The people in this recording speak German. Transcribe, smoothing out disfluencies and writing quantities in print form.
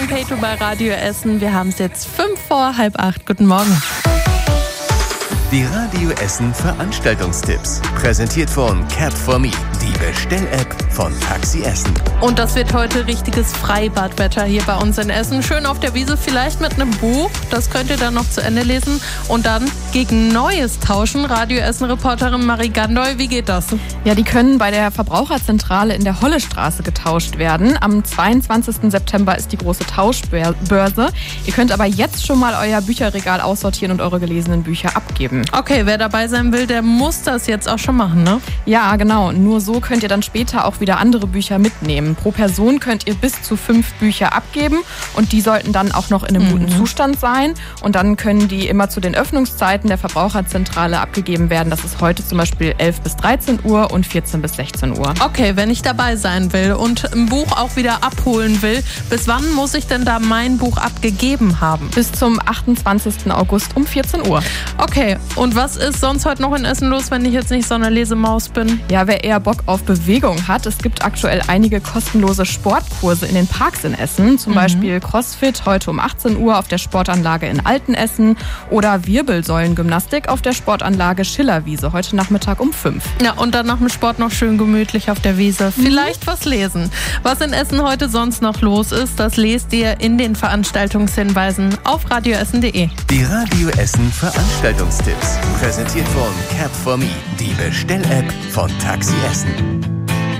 von Kato bei Radio Essen. Wir haben es jetzt 7:55. Guten Morgen. Die Radio Essen Veranstaltungstipps. Präsentiert von Cap4Me, die Bestell-App von Taxi Essen. Und das wird heute richtiges Freibadwetter hier bei uns in Essen. Schön auf der Wiese, vielleicht mit einem Buch. Das könnt ihr dann noch zu Ende lesen. Und dann gegen Neues tauschen. Radio Essen-Reporterin Marie Gandoy, wie geht das? Ja, die können bei der Verbraucherzentrale in der Hollestraße getauscht werden. Am 22. September ist die große Tauschbörse. Ihr könnt aber jetzt schon mal euer Bücherregal aussortieren und eure gelesenen Bücher abgeben. Okay, wer dabei sein will, der muss das jetzt auch schon machen, ne? Ja, genau. Nur so könnt ihr dann später auch wieder andere Bücher mitnehmen. Pro Person könnt ihr bis zu 5 Bücher abgeben und die sollten dann auch noch in einem guten Zustand sein. Und dann können die immer zu den Öffnungszeiten der Verbraucherzentrale abgegeben werden. Das ist heute zum Beispiel 11 bis 13 Uhr und 14 bis 16 Uhr. Okay, wenn ich dabei sein will und ein Buch auch wieder abholen will, bis wann muss ich denn da mein Buch abgegeben haben? Bis zum 28. August um 14 Uhr. Okay, und was ist sonst heute noch in Essen los, wenn ich jetzt nicht so eine Lesemaus bin? Ja, wer eher Bock auf Bewegung hat, es gibt aktuell einige kostenlose Sportkurse in den Parks in Essen. Zum Beispiel CrossFit heute um 18 Uhr auf der Sportanlage in Altenessen oder Wirbelsäulengymnastik auf der Sportanlage Schillerwiese heute Nachmittag um 5. Ja, und dann nach dem Sport noch schön gemütlich auf der Wiese. Vielleicht was lesen. Was in Essen heute sonst noch los ist, das lest ihr in den Veranstaltungshinweisen auf radioessen.de. Die Radio Essen Veranstaltungstipps. Präsentiert von Cap4Me, die Bestell-App von Taxi Essen.